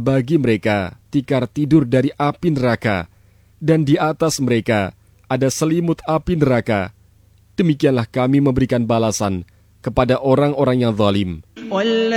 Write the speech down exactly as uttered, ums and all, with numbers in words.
bagi mereka tikar tidur dari api neraka, dan di atas mereka ada selimut api neraka. Demikianlah kami memberikan balasan kepada orang-orang yang zalim.